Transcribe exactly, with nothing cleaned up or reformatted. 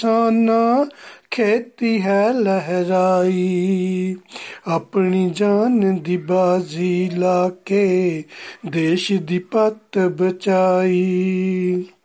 ਕਿਸਾਨਾਂ खेती है लहराई, अपनी जान दी बाजी ला के देश दी पत बचाई।